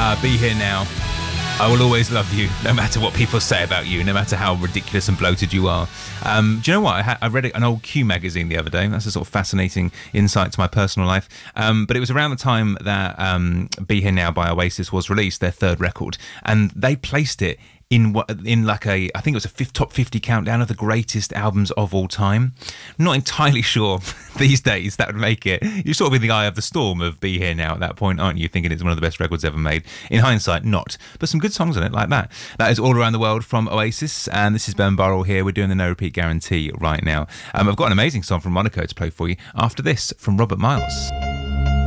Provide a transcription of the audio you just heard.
Be Here Now. I will always love you, no matter what people say about you, no matter how ridiculous and bloated you are. Do you know what? I read an old Q magazine the other day. That's a sort of fascinating insight to my personal life. But it was around the time that Be Here Now by Oasis was released, their third record, and they placed it in like I think it was a top 50 countdown of the greatest albums of all time. Not entirely sure these days that would make it. You're sort of in the eye of the storm of Be Here Now at that point, aren't you? Thinking it's one of the best records ever made. In hindsight, not. But some good songs on it like that. That is All Around the World from Oasis, and this is Ben Burrell here. We're doing the No Repeat Guarantee right now. I've got an amazing song from Monaco to play for you after this from Robert Miles.